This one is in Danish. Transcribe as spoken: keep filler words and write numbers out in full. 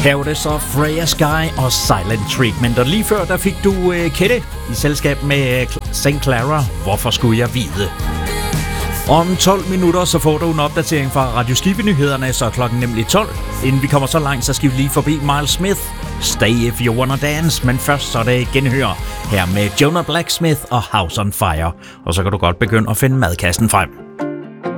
Her var det så Freya Sky og Silent Treatment. Og lige før der fik du uh, Kette i selskab med Saint Clara. Hvorfor skulle jeg vide? Om tolv minutter så får du en opdatering fra Radio Skive-nyhederne, så klokken nemlig tolv. Inden vi kommer så langt, så skal vi lige forbi Miles Smith. Stay if you wanna dance. Men først så er det genhør her med Jonah Blacksmith og House on Fire. Og så kan du godt begynde at finde madkassen frem.